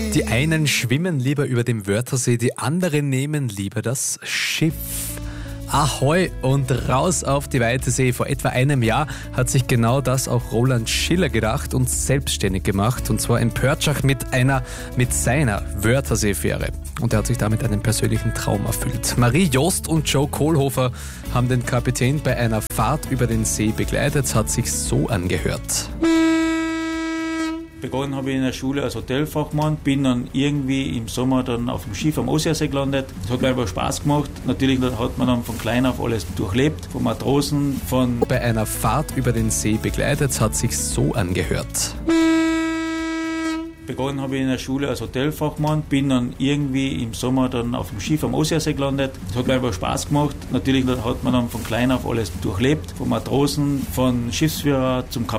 Die einen schwimmen lieber über dem Wörthersee, die anderen nehmen lieber das Schiff. Ahoi und raus auf die weite See. Vor etwa einem Jahr hat sich genau das auch Roland Schiller gedacht und selbstständig gemacht. Und zwar in Pörtschach mit seiner Wörthersee-Fähre. Und er hat sich damit einen persönlichen Traum erfüllt. Marie Jost und Joe Kohlhofer haben den Kapitän bei einer Fahrt über den See begleitet. Hat sich so angehört. Begonnen habe ich in der Schule als Hotelfachmann, bin dann irgendwie im Sommer dann auf dem Schiff am Ostsee gelandet. Das hat mir einfach Spaß gemacht. Natürlich hat man dann von klein auf alles durchlebt, von Matrosen, von... Bei einer Fahrt über den See begleitet, hat sich so angehört. Begonnen habe ich in der Schule als Hotelfachmann, bin dann irgendwie im Sommer dann auf dem Schiff am Ostsee gelandet. Das hat mir einfach Spaß gemacht. Natürlich hat man dann von klein auf alles durchlebt, von Matrosen, von Schiffsführer zum Kapitän.